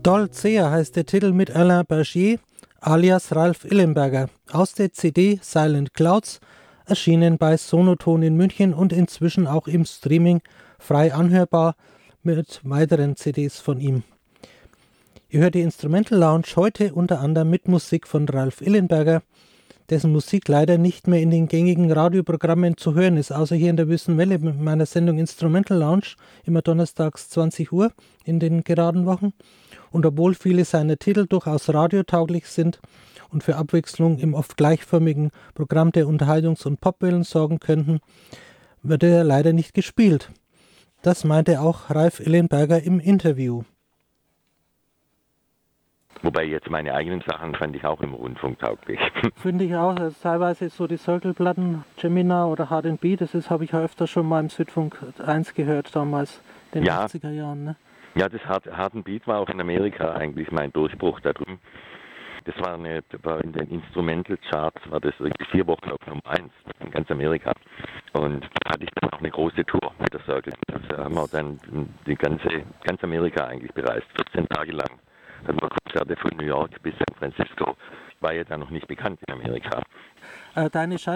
Stolz sehr heißt der Titel mit Alain Bergier alias Ralf Illenberger aus der CD Silent Clouds, erschienen bei Sonoton in München und inzwischen auch im Streaming frei anhörbar mit weiteren CDs von ihm. Ihr hört die Instrumental Lounge heute unter anderem mit Musik von Ralf Illenberger, dessen Musik leider nicht mehr in den gängigen Radioprogrammen zu hören ist, außer hier in der Wüstenwelle mit meiner Sendung Instrumental Lounge, immer donnerstags 20 Uhr in den geraden Wochen. Und obwohl viele seiner Titel durchaus radiotauglich sind und für Abwechslung im oft gleichförmigen Programm der Unterhaltungs- und Popwellen sorgen könnten, wird er leider nicht gespielt. Das meinte auch Ralf Illenberger im Interview. Wobei jetzt meine eigenen Sachen fand ich auch im Rundfunk tauglich. Finde ich auch. Also teilweise so die Circle-Platten, Gemina oder Hard &B, das habe ich ja öfter schon mal im Südfunk 1 gehört, damals in den 80er Jahren. Ne? Ja, das Hard & Beat war auch in Amerika eigentlich mein Durchbruch da drüben. Das war in den Instrumental Charts, war das wirklich 4 Wochen auf Nummer 1 in ganz Amerika. Und da hatte ich dann auch eine große Tour mit der Circle. Da haben wir dann ganz Amerika eigentlich bereist, 14 Tage lang. Dann war Konzerte von New York bis San Francisco. Ich war ja da noch nicht bekannt in Amerika. Deine